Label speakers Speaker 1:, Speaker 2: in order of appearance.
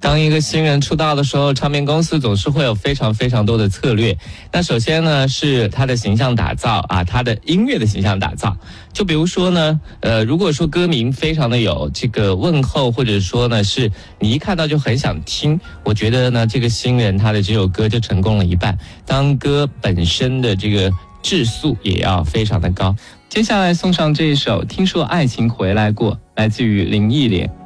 Speaker 1: 当一个新人出道的时候，唱片公司总是会有非常非常多的策略。那首先呢是他的形象打造啊，他的音乐的形象打造。就比如说呢，如果说歌名非常的有这个问候，或者说呢是你一看到就很想听，我觉得呢这个新人他的这首歌就成功了一半。当歌本身的这个质素也要非常的高。接下来送上这一首《听说爱情回来过》，来自于林忆莲。